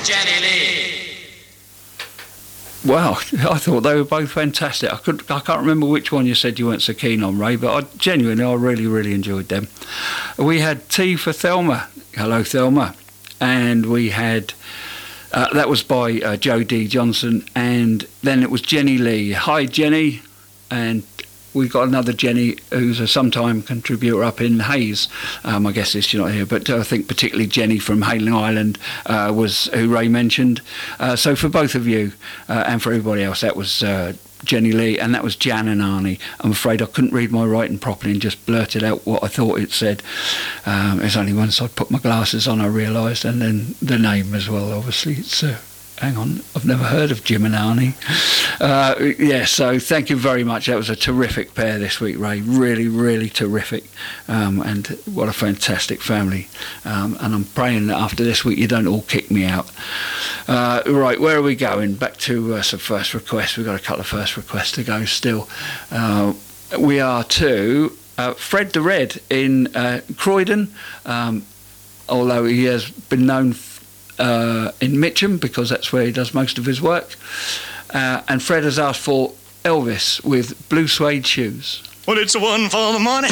Jenny Lee. Well, I thought they were both fantastic. I can't remember which one you said you weren't so keen on, Ray, but I really enjoyed them. We had Tea for Thelma. Hello, Thelma. And we had, that was by Joe D. Johnson, and then it was Jenny Lee. Hi, Jenny. And we got another Jenny who's a sometime contributor up in Hayes. I guess she's not here, but I think particularly Jenny from Hayling Island was who Ray mentioned. So for both of you and for everybody else, that was Jenny Lee, and that was Jan and Arnie. I'm afraid I couldn't read my writing properly and just blurted out what I thought it said. It's only once I put my glasses on I realised, and then the name as well, obviously. It's hang on, I've never heard of Jim and Arnie. So thank you very much. That was a terrific pair this week, Ray. Really terrific. And what a fantastic family. And I'm praying that after this week you don't all kick me out. Right, where are we going? Back to some first requests. We've got a couple of first requests to go still. We are to Fred the Red in Croydon, although he has been known in Mitcham because that's where he does most of his work. And Fred has asked for Elvis with Blue Suede Shoes. Well, it's one for the money,